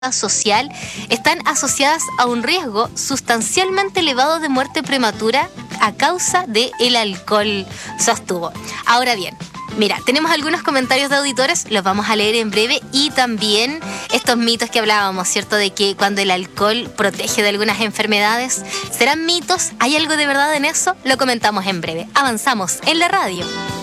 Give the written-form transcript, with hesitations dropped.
social están asociadas a un riesgo sustancialmente elevado de muerte prematura a causa del alcohol, sostuvo. Ahora bien, mira, tenemos algunos comentarios de auditores, los vamos a leer en breve, y también estos mitos que hablábamos, ¿cierto? De que cuando el alcohol protege de algunas enfermedades, ¿serán mitos? ¿Hay algo de verdad en eso? Lo comentamos en breve. Avanzamos en la radio.